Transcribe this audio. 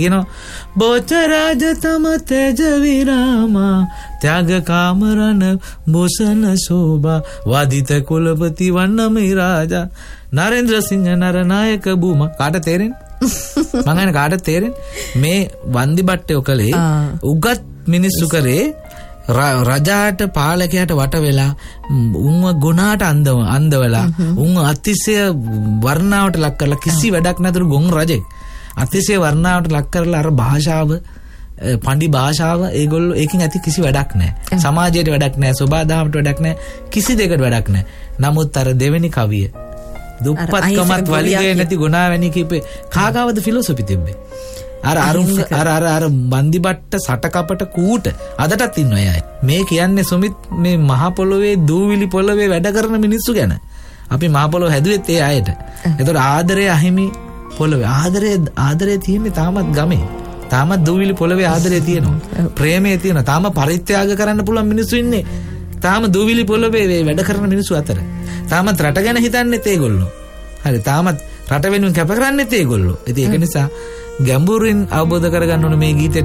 බෝචරාජ තම තෙජ විරාමා ත්‍යාග කාමරණ මොසන සෝභා වාදිත කුලපති වන්නමි රාජා නරේන්ද්‍ර සිංහ නරනායක බූම. කාට තේරෙන්නේ? මං කාට තේරෙන්නේ මේ වන්දි බට්ටයෝ කලේ උගත් මිනිස්සු කරේ රජාට පාලකයාට වට වෙලා උන්ව ගුණාට අන්දවලා උන් අතිශය වර්ණාවට ලක් කරලා කිසි වැඩක් නැතුණු ගොන් රජෙක් අතිශය වර්ණාවට ලක් කරලා අර භාෂාව පඬි භාෂාව ඒගොල්ලෝ ඒකෙන් ඇති කිසි වැඩක් නැහැ. සමාජයට වැඩක් නැහැ, සබාදාමට වැඩක් නැහැ, කිසි දෙයකට වැඩක් නැහැ. නමුත් අර දෙවෙනි කවිය දුප්පත්කමත් වලිගේ නැති ගුණාවැනි කීපේ කාගාවද ෆිලොසොෆි තිබ්බේ? අර බන්දිබට්ට සටකපට කූට අදටත් ඉන්නවා අය. මේ කියන්නේ සුමිත් මේ මහ පොළොවේ දූවිලි පොළොවේ වැඩ කරන මිනිස්සු ගැන. අපි මහ පොළොව හැදුවෙත් ඒ අයට. ඒතකොට ආදරය අහිමි පොළොවේ ආදරය තියෙන්නේ තාමත් ගමේ. තාමත් දූවිලි පොළොවේ ආදරය තියෙනවා. ප්‍රේමය තියෙනවා. තාම පරිත්‍යාග කරන්න පුළුවන් මිනිස්සු ඉන්නේ. තාම දූවිලි පොළොවේ වැඩ කරන මිනිස්සු අතර. තාමත් රට ගැන හිතන්නේත් ඒගොල්ලෝ. හරි තාමත් රට වෙනුවෙන් කැප කරන්නේත් ඒගොල්ලෝ. ඉතින් ඒක නිසා ගැඹුරින් අවබෝධ කරගන්න ඕන මේ ගීතේ